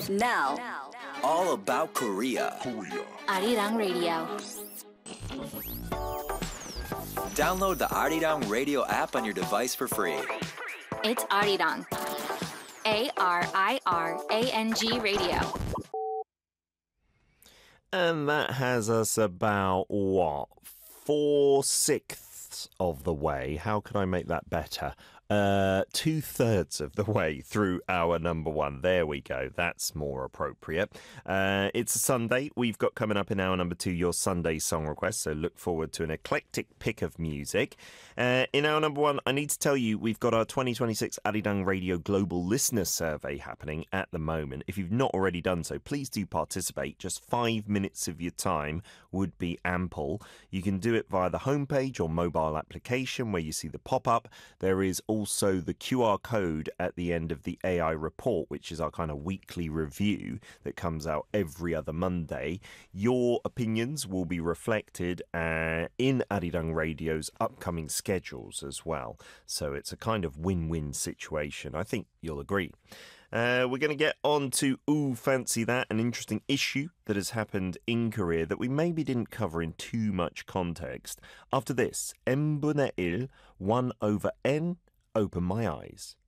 Now, all about Korea. Arirang Radio. Download the Arirang Radio app on your device for free. It's Arirang. ARIRANG Radio. And that has us about, 4/6 of the way. How can I make that better? 2/3 of the way through our number one. There we go. That's more appropriate. It's a Sunday. We've got coming up in hour number 2 your Sunday song request, so look forward to an eclectic pick of music. In hour number 1, I need to tell you we've got our 2026 Arirang Radio Global Listener Survey happening at the moment. If you've not already done so, please do participate. Just 5 minutes of your time would be ample. You can do it via the homepage or mobile application where you see the pop-up. There is also the QR code at the end of the AI report, which is our kind of weekly review that comes out every other Monday. Your opinions will be reflected in Arirang Radio's upcoming schedules as well. So it's a kind of win-win situation. I think you'll agree. We're going to get on to Ooh, Fancy That, an interesting issue that has happened in Korea that we maybe didn't cover in too much context. After this, n분의 1, 1/n, Open My Eyes.